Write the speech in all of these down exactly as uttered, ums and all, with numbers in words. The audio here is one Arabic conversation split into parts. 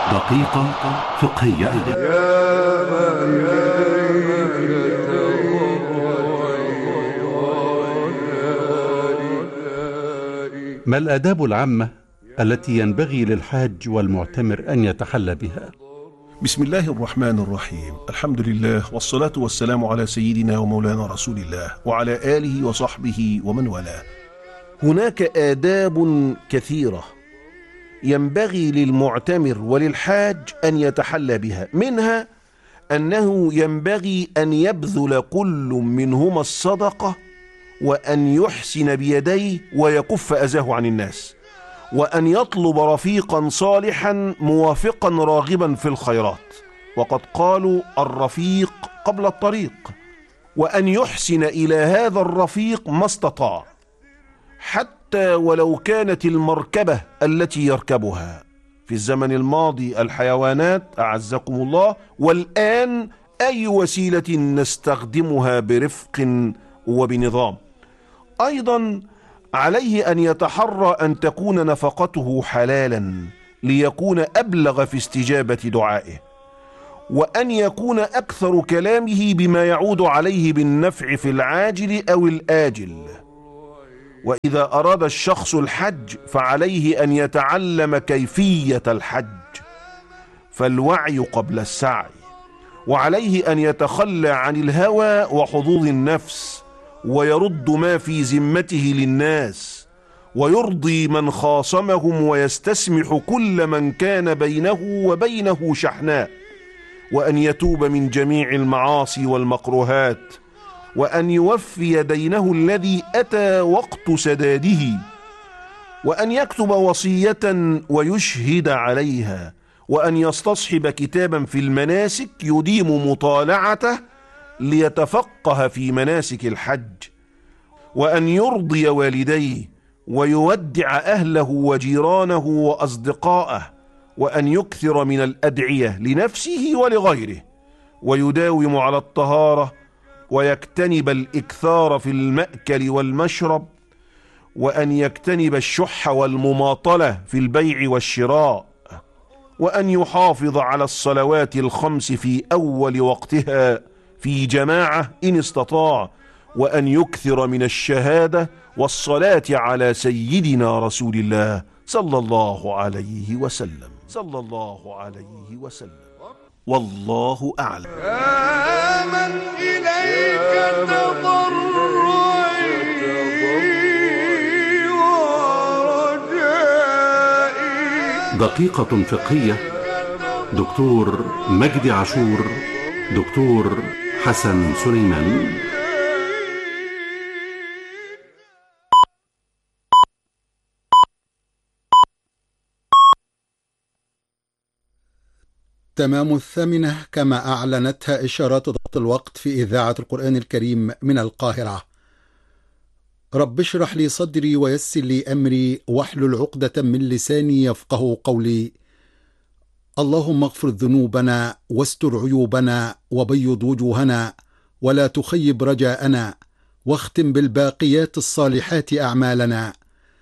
دقيقة فقهية. ما الآداب العامة التي ينبغي للحاج والمعتمر أن يتحلى بها؟ بسم الله الرحمن الرحيم. الحمد لله والصلاة والسلام على سيدنا ومولانا رسول الله وعلى آله وصحبه ومن والاه. هناك آداب كثيرة ينبغي للمعتمر وللحاج أن يتحلى بها، منها أنه ينبغي أن يبذل كل منهما الصدقة وأن يحسن بيديه ويكف أذاه عن الناس، وأن يطلب رفيقا صالحا موافقا راغبا في الخيرات، وقد قالوا الرفيق قبل الطريق، وأن يحسن إلى هذا الرفيق ما استطاع حتى ولو كانت المركبة التي يركبها في الزمن الماضي الحيوانات أعزكم الله، والآن أي وسيلة نستخدمها برفق وبنظام. أيضا عليه أن يتحرى أن تكون نفقته حلالا ليكون أبلغ في استجابة دعائه، وأن يكون أكثر كلامه بما يعود عليه بالنفع في العاجل أو الآجل. وإذا أراد الشخص الحج فعليه أن يتعلم كيفية الحج، فالوعي قبل السعي، وعليه أن يتخلى عن الهوى وحظوظ النفس، ويرد ما في ذمته للناس، ويرضي من خاصمهم، ويستسمح كل من كان بينه وبينه شحناء، وأن يتوب من جميع المعاصي والمكروهات، وأن يوفي دينه الذي أتى وقت سداده، وأن يكتب وصية ويشهد عليها، وأن يستصحب كتابا في المناسك يديم مطالعته ليتفقه في مناسك الحج، وأن يرضي والديه ويودع أهله وجيرانه وأصدقائه، وأن يكثر من الأدعية لنفسه ولغيره، ويداوم على الطهارة، ويجتنب الإكثار في المأكل والمشرب، وأن يجتنب الشح والمماطلة في البيع والشراء، وأن يحافظ على الصلوات الخمس في أول وقتها في جماعة إن استطاع، وأن يكثر من الشهادة والصلاة على سيدنا رسول الله صلى الله عليه وسلم صلى الله عليه وسلم والله أعلم. يا من إليك تضرعي ورجائي. دقيقة فقهية. دكتور مجدي عاشور، دكتور حسن سليمان. تمام الثامنة كما أعلنتها إشارات ضبط الوقت في إذاعة القرآن الكريم من القاهرة. رب اشرح لي صدري ويسر لي أمري واحلل عقدة من لساني يفقه قولي. اللهم اغفر ذنوبنا واستر عيوبنا وبيض وجوهنا ولا تخيب رجاءنا واختم بالباقيات الصالحات أعمالنا.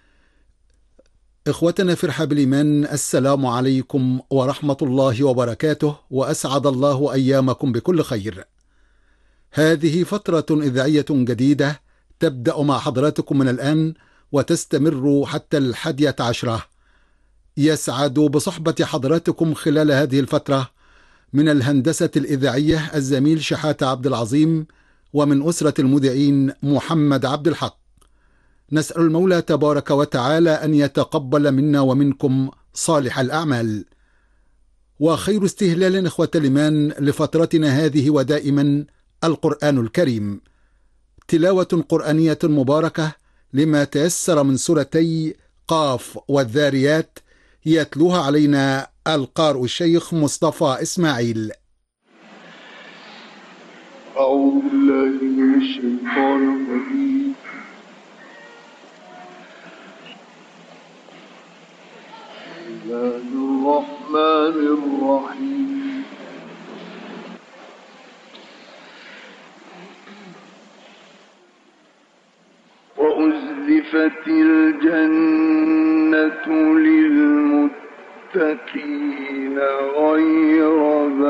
إخوتنا في رحاب الإيمان، السلام عليكم ورحمة الله وبركاته، وأسعد الله أيامكم بكل خير. هذه فترة إذاعية جديدة تبدأ مع حضراتكم من الآن وتستمر حتى الحادية عشرة. يسعد بصحبة حضراتكم خلال هذه الفترة من الهندسة الإذاعية الزميل شحاتة عبد العظيم، ومن أسرة المذيعين محمد عبد الحق. نسأل المولى تبارك وتعالى أن يتقبل منا ومنكم صالح الأعمال. وخير استهلال إخوة الإيمان لفترتنا هذه ودائما القرآن الكريم، تلاوة قرآنية مباركة لما تيسر من سورتي قاف والذاريات، يتلوها علينا القارئ الشيخ مصطفى إسماعيل. أعوذ بالله من الشيطان الرجيم. بسم الله الرحمن الرحيم. وأزلفت الجنة للمتقين للمتقين غير